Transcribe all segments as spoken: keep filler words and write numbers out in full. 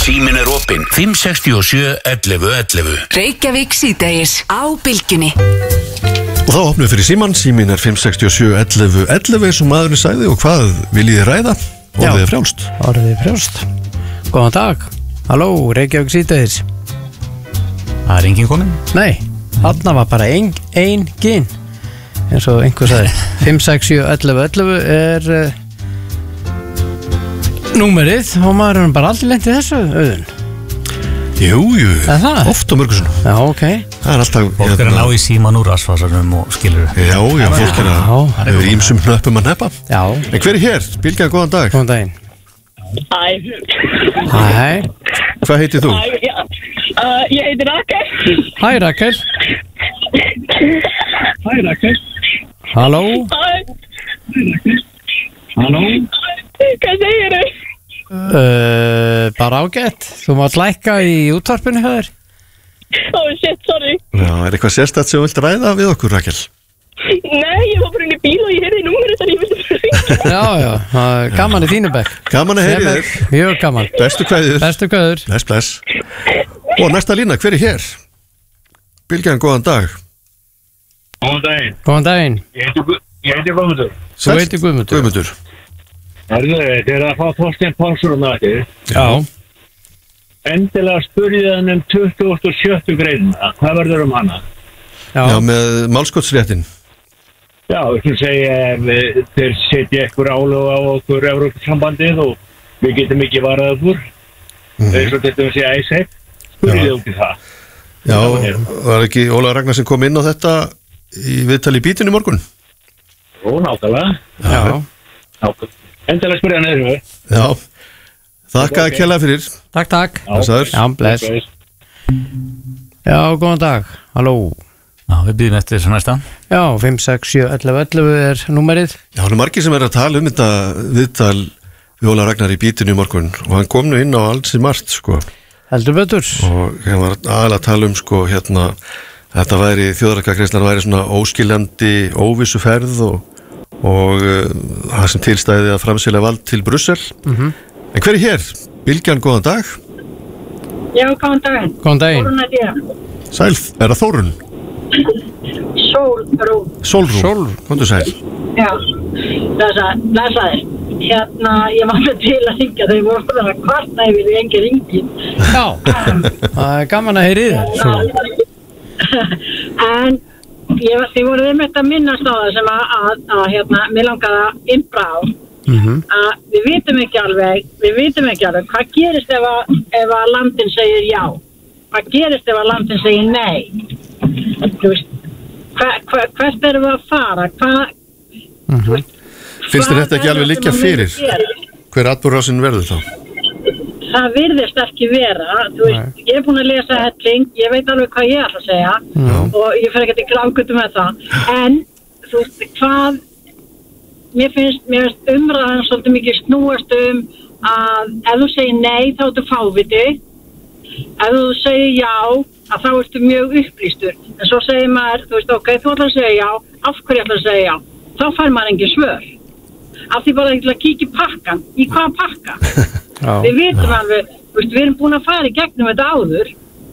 Síminn er opinn fimm sex sjö ellefu ellefu. Reykjavík síðdegis á Bylgjunni. Og þá opnum við fyrir símann. Síminn er fimm sex sjö ellefu ellefu eins og maðurinn sagði. Og hvað viljið þið ræða? Orðið er frjálst. Orðið er frjálst. Góðan dag. Halló, Reykjavík síðdegis. Það er enginn komin? Nei, þarna var bara ein, ein gin eins og einhver sagði. Fimm sex sjö ellefu ellefu er uh, númerið og maður er bara aldrei lent í þessu, Auðun. Jú, jú, það? Oft og mörgur svona. Já, ok. Það er alltaf... Fólk er að ná í síman úr rassfasarum og skilur. Já, já, fólk er að hefur ímsum hnöppum að neppa. Já. En hver er hér? Bylgja, góðan dag. Góðan daginn. Hæ. Hæ. Hvað heitir þú? Hæ, já. Uh, ég heiti Rakel. Hæ, Rakel. Hæ, Rakel. Halló. Hæ. Halló. Hvað segir þau? Uh, bara ágætt. Þú mátt lækka í útvarpinu höður. Oh shit, sorry. Já, er eitthvað sérstætt sem þú vilt ræða við okkur, Rakel? Nei, ég var bara inn í bíl og ég heyrði númerið þannig ég vildi ringa. Já, já, það er gaman í þínu bekk. Gaman að heyri þér. Mjög gaman. Bestu kveður. Bestu kveður. Bless, bless. Og næsta lína, hver er hér? Bylgjan, góðan dag. Góðan daginn. Góðan daginn. Ég heiti, Gu- ég heiti Guðmundur. Þú heitir Guðmundur. Guðmundur. Herðu, þið er að fá Þorstein Pálsson á þetta. Já. Endilega spurðið hann um tuttugasta og sjöttu greinina. Hvað verður um hana? Já, Já með málskotsréttin. Já, þú segja ef þeir setja eitthvað álög á okkur Evrópusambandið og við getum ekki varað okkur. Það er svo þetta að segja æsætt. Spurðið út í það. Já, var ekki Ólafur Ragnar sem kom inn á þetta í viðtali í Bítinu í morgun? Ó, nákvæmlega. Já. Nákvæmlega. Endilega spurðið hann eða. Já. Þakka að kella fyrir. Takk, takk. Blessaður. Já, bless. Já, góðan dag. Halló. Já, við býðum eftir þessu næsta. Já, fimm sex sjö ellefu ellefu er númerið. Já, hann er margir sem er að tala um þetta viðtal við Ólafur Ragnar í Bítinu í morgun og hann kom nú inn á alls í margt, sko. Heldur betur. Og hann var aðalega að tala um, sko, hérna, þetta væri, þjóðaratkvæðagreiðslan væri svona óskiljandi, óvissu ferð og, og uh, það sem tilstæði að framselja vald til Brussel. Mhm. En hver er hér? Bylgjan, góðan dag. Já, góðan daginn. Góðan daginn. Þórun að ég. Sæl, er það Þórun? Sólrún. Sólrún. Sólrún. Komdu sæl. Já, blessa, blessaðir. Hérna, ég var með til að syngja þau voru það að kvartna yfir því engi ringi. Já, það er gaman að heyri þið. En ég, þið voru við með þetta minnast á það sem að, að, að hérna, mér langaði að innbra á. Mhm. Að við vitum ekki alveg, við vitum ekki alveg hvað gerist ef að, ef að landin segir já. Hvað gerist ef að landin segir nei? Þú veist, hva, hva, hvert erum við að fara? Hvað... Mhm. Finnst þér þetta ekki alveg liggja fyrir? Hver atburðarrásin verður þá? Það virðist ekki vera, þú veist, ég er búin að lesa helling, ég veit alveg hvað ég ætla að segja Já. og ég fer ekki til glákutu með það, en þú veist, hvað, mér finnst, mér finnst umræðan svolítið mikið snúast um að ef þú segir nei þá ertu fáviti, ef þú segir já, að þá ertu mjög upplýstur, en svo segir maður, þú veist, ok, þú ætlar að segja já, af hverju ætlar að segja já, þá fær maður engin svör. Af því bara ekki að kíkja í pakkan. Í hvaða pakka? Já. Við vitum alveg, veist, við erum búin að fara í gegnum þetta áður.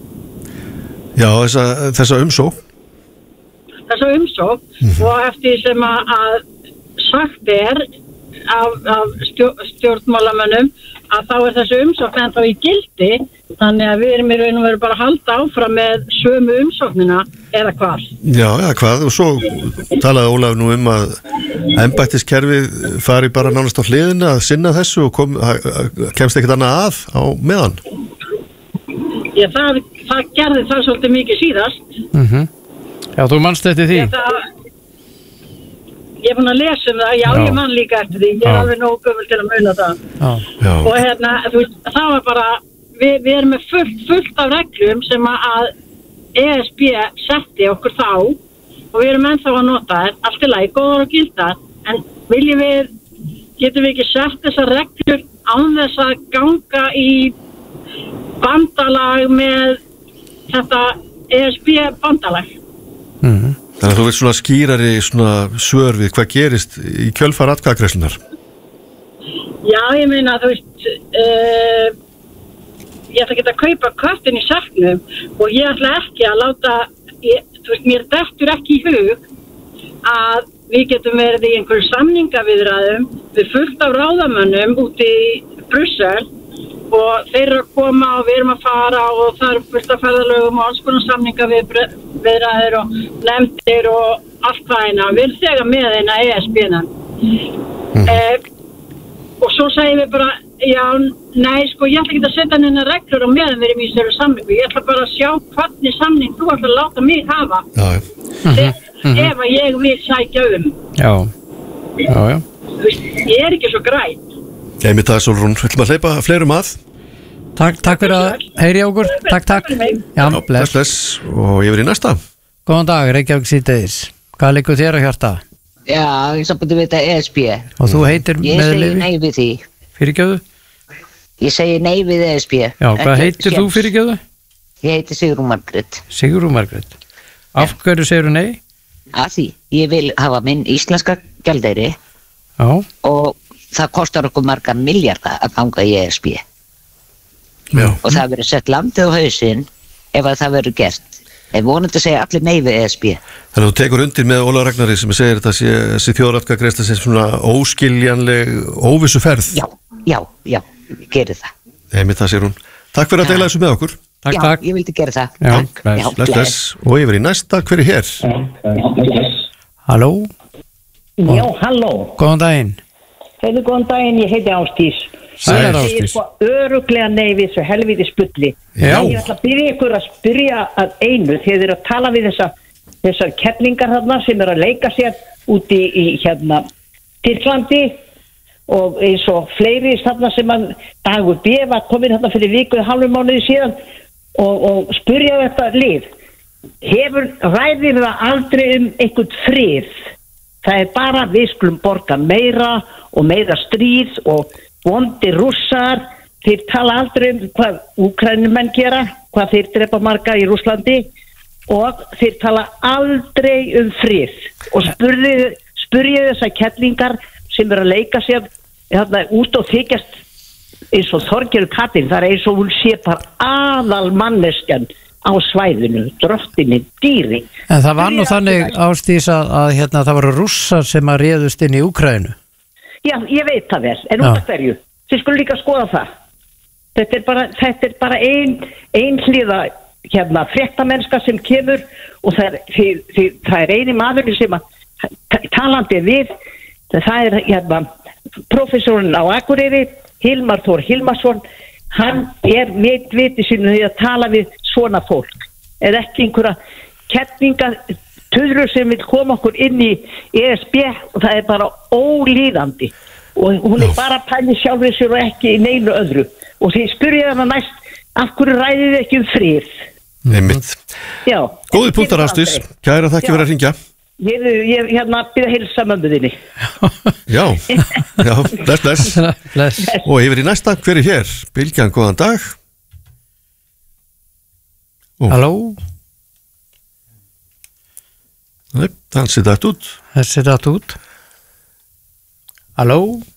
Já, þessa, þessa umsókn. Þessa umsókn mm-hmm. og eftir sem að, að sagt er af, af stjórn, stjórnmálamönnum að þá er þessu umsókn ennþá í gildi, þannig að við erum í raun og veru bara að halda áfram með sömu umsóknina eða hvað. Já, já, hvað, og svo talaði Ólafur nú um að embættiskerfið fari bara nánast á hliðina að sinna þessu og kom, kemst ekkert annað að á meðan. Já, það, það gerði það svolítið mikið síðast. Mhm. Já, þú manst eftir því. Ég, það, ég er búin að lesa um það, já, Já. ég man líka eftir því, ég er Já. alveg nóg gömul til að muna það. Já. Já. Og hérna, þú veist, það var bara, við, við erum með fullt, fullt af reglum sem að E S B setti okkur þá og við erum ennþá að nota þær, allt í lagi, góðar og gildar, en viljum við, getum við ekki sett þessar reglur án þess að ganga í bandalag með þetta E S B bandalag? Mhm. Þannig að þú veit svona skýrari svona svör við hvað gerist í kjölfar atkvæðagreiðslunnar. Já, ég meina, þú veist, uh, ég ætla ekki að kaupa köttin í saknum og ég ætla ekki að láta, ég, þú veist, mér dettur ekki í hug að við getum verið í einhverju samningaviðræðum við fullt af ráðamönnum út í Brussel og þeir eru að koma og við erum að fara og það eru fullt af ferðalögum og alls konar samningaviðræður og nefndir og allt það eina. Við erum þegar með eina E S B-nan. Mm. Eh, og svo segjum við bara, já, nei, sko, ég ætla ekki að setja hennar reglur og meðan við erum í þessu samningu. Ég ætla bara að sjá hvernig samning þú ætla að láta mig hafa. Já, já. Ef, mm-hmm. ef að ég vil sækja um. Já, já, já. Þú veist, ég er ekki svo græn. Ég myndi það, Sólrún, við ætlum að hleypa fleirum að. Takk, takk fyrir að heyri okkur. Takk, takk. Já, bless. bless. Og ég verið í næsta. Góðan dag, Reykjavík síðdegis. Hvað liggur þér að hjarta? Já, ég sambandi við þetta E S B. Og þú heitir ég með segi leyfi? nei við því. Fyrirgjöðu? Ég segi nei við E S B. Já, hvað heitir þú fyrirgjöðu? Ég heiti Sigrún Margrét. Sigrún Margrét. Af hverju segirðu nei? Að því, ég vil hafa minn íslenska gjaldeyri. Já. Og það kostar okkur marga milljarda að ganga í E S B. Já. Og það verður sett landið á hausinn ef að það verður gert. En vonandi að segja allir nei við E S B. Þannig að þú tekur undir með Ólafur Ragnari sem segir þetta sé, þessi þjóðaratkvæðagreiðsla sem svona óskiljanleg, óvissu ferð. Já, já, já, ég geri það. Nei, mitt það sér hún. Takk fyrir að deila þessu með okkur. Takk, já, takk. ég vildi gera það. Já, takk. bless, Já, Bless, bless. Og yfir í næsta, hver er hér? Halló? Já, halló. Góðan daginn. Heiðu góðan daginn, ég heiti Ásdís. Sæl, Ég Ásdís. er sko öruglega nei við þessu helviti spulli. Já. Ég ætla að byrja ykkur að spyrja að einu þegar þið eru að tala við þessa, þessar kettlingar þarna sem eru að leika sér úti í, í hérna Tyrklandi og eins og fleiri þarna sem að Dagur B var komin þarna fyrir viku og hálfum mánuði síðan og, og spyrja þetta lið. Hefur ræðir það aldrei um einhvern frið? Það er bara við skulum borga meira og meira stríð og vondi rússar, þeir tala aldrei um hvað úkraínumenn gera, hvað þeir drepa marga í Rússlandi og þeir tala aldrei um frið og spurði, spurði þessar kettlingar sem eru að leika sér þarna út og þykjast eins og Þorgerður Katrín, það er eins og hún sé bara aðal manneskjan á svæðinu, drottinni dýri. En það var nú þannig, Ásdís, að, að hérna, það voru rússar sem að réðust inn í Úkraínu. Já, ég veit það vel, en út af hverju? Þið skulum líka skoða það. Þetta er bara, þetta er bara ein, ein hliða hérna, fréttamennska sem kemur og það er, þið, þið, það er eini maðurinn sem að talandi við, það er hérna, professorinn á Akureyri, Hilmar Þór Hilmarsson, hann er mitviti sinu því að tala við svona fólk. Eða ekki einhverja kettninga tuðrur sem vil koma okkur inn í E S B og það er bara ólíðandi og hún er bara pæli sjálfur sér og ekki í neinu öðru og því spyrja hana næst af hverju ræðið þið ekki um frið. Einmitt. Já. Góði punktar, Ásdís. Kæra þakki fyrir að hringja. Ég er hérna að byrja að heilsa mömmu þinni. Já, já, bless, bless. bless. Og yfir í næsta, hver er hér? Bylgjan, góðan dag. Ó. Halló? Nei, hann sitt þetta út. Það sitt þetta út. Halló?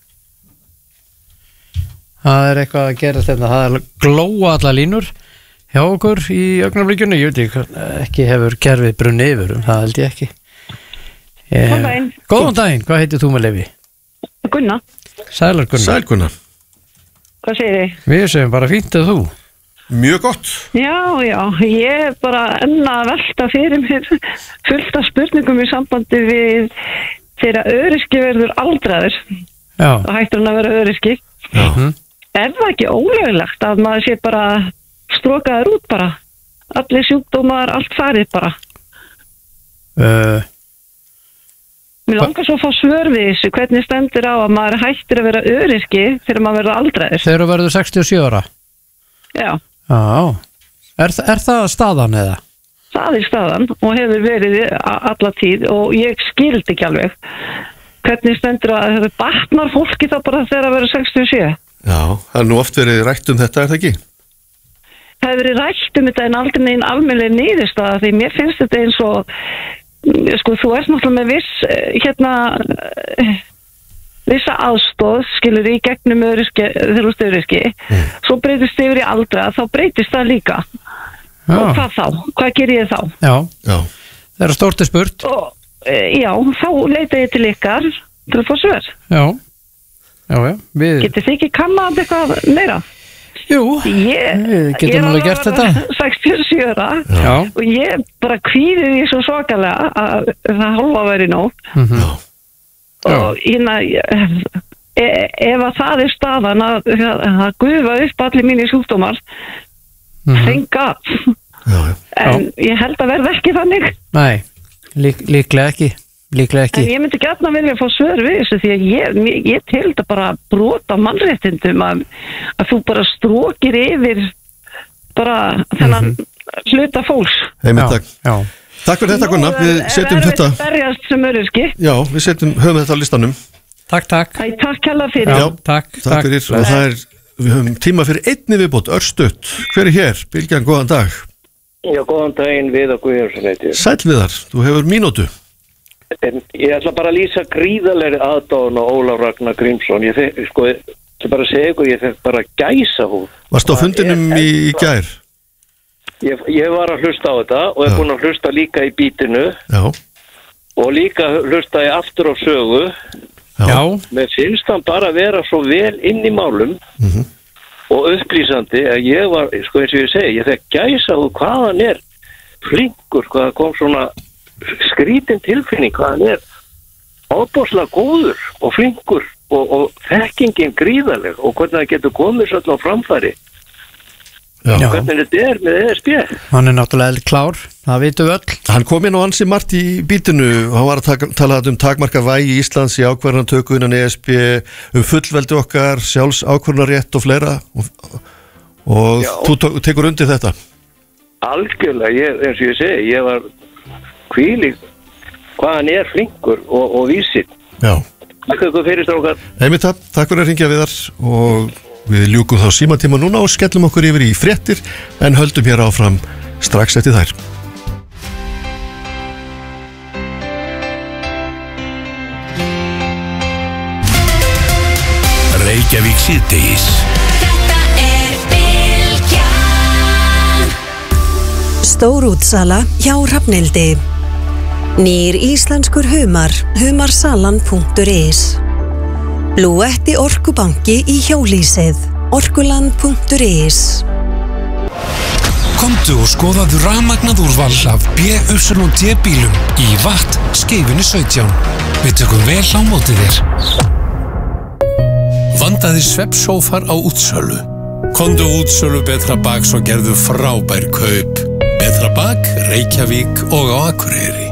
Það er eitthvað að gera þetta. Það er glóa allar línur hjá okkur í augnablikjunni. Ég veit ekki, ekki hefur kerfið brunni yfir um, það held ég ekki. Ég... Góðan daginn. Góðan daginn, hvað heitir þú með leyfi? Gunna. Sæl Sælar Gunna. Gunna. Hvað segir þið? Við segjum bara fínt að þú. Mjög gott. Já, já, ég er bara enn að velta fyrir mér fullt af spurningum í sambandi við þegar öryrki verður aldraður. Já. Og hættur hann að vera öryrki. Já. Er það ekki ólöglegt að maður sé bara strókaður út bara? Allir sjúkdómar, allt farið bara. Uh, Mér langar svo að fá svör við þessu, hvernig stendur á að maður hættir að vera öryrki þegar maður verður aldraður. Þegar þú verður sextíu og sjö ára? Já. Já. Er, er það staðan eða? Það er staðan og hefur verið alla tíð og ég skildi ekki alveg. Hvernig stendur að það batnar fólki þá bara þegar að vera sextíu og sjö? Já, það er nú oft verið rætt um þetta, er það ekki? Það hefur verið rætt um þetta en aldrei neginn almennileg niðurstaða því mér finnst þetta eins og sko þú ert náttúrulega með viss hérna vissa aðstóð, skilur í gegnum öryrki, þegar þú ert öryrki, mm. svo breytist yfir í aldra, þá breytist það líka. Já. Og hvað þá? Hvað ger ég þá? Já, já. Það er stórt er spurt. Og, e, já, þá leita ég til ykkar til að fá svör. Já, já, já. Við... Getið þið ekki kannað eitthvað meira? Jú, ég, við getum alveg gert þetta. sextíu og sjö ára og ég bara kvíði því svo svakalega að það hálfa væri nóg. Mm-hmm. Og hérna, e, ef að það er staðan að, að gufa upp allir mínir sjúkdómar, mm-hmm. þenga, en já. Ég held að verða ekki þannig. Nei, lík, líklega ekki. Líklega ekki. En ég myndi gætna vilja fá svör við þessu því að ég, ég til þetta bara brota mannréttindum að, að þú bara strókir yfir bara þennan mm-hmm. hluta fólks. Heimitt, takk. Já. Takk fyrir þetta, Gunnar. Við setjum þetta... Það er berjast sem öryrki. Já, við setjum, höfum þetta á listanum. Takk, takk. Æ, takk hella fyrir. Já, takk. Takk, takk fyrir. Og það er, við höfum tíma fyrir einni viðbót, örstutt. Hver er hér? Bylgjan, góðan dag. Já, góðan daginn, Viðar Guðjónsson heiti ég. Sæll Viðar, þú hefur mínútu. En ég ætla bara að lýsa gríðalegri aðdáun á Ólaf Ragnar Grímsson. Ég fekk, sko, ég ætla bara að segja ykkur, ég fekk bara gæsahúð. Varstu á fundinum í, í gær? Ég, ég var að hlusta á þetta og er búin að hlusta líka í bítinu. Já. Og líka hlusta ég aftur á sögu. Já. Mér finnst hann bara að vera svo vel inn í málum mm-hmm. og upplýsandi að ég var, sko eins og ég segi, ég fekk gæsahúð hvað hann er flinkur, hvað kom svona skrítin tilfinning hvað hann er ábúrslega góður og flinkur og, og þekkingin gríðaleg og hvernig það getur komið svolítið á framfæri. Já. Hvernig þetta er með E S B. Hann er náttúrulega klár, það vitum við öll. Hann kom inn á ansi margt í bítinu og hann var að taka, tala um takmarka vægi Íslands í ákvarðanatöku innan E S B, um fullveldi okkar, sjálfs ákvarðanarétt og fleira og, og þú tekur undir þetta. Algjörlega, ég, eins og ég segi, ég var hvíli hvað hann er flinkur og, og vísinn. Já. Takk fyrir fyrir strákar. Einmitt það, takk fyrir að ringja Viðar og við ljúkum þá símatíma núna og skellum okkur yfir í fréttir en höldum hér áfram strax eftir þær. Reykjavík síðdegis. Stórútsala hjá Hrafnhildi. Nýr íslenskur humar, humarsalan punktur is. Blúetti orkubanki í hjólísið, orkuland punktur is. Komdu og skoðaðu rafmagnað úrval af B Y D bílum í Watt Skeifunni sautján. Við tökum vel á móti þér. Vandaðir svefnsófar á útsölu. Komdu útsölu Betra Bak svo gerðu frábær kaup. Betra Bak, Reykjavík og á Akureyri.